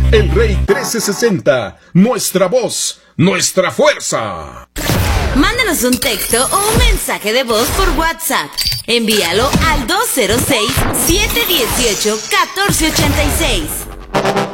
El Rey 1360, nuestra voz, nuestra fuerza. Mándanos un texto o un mensaje de voz por WhatsApp. Envíalo al 206-718-1486.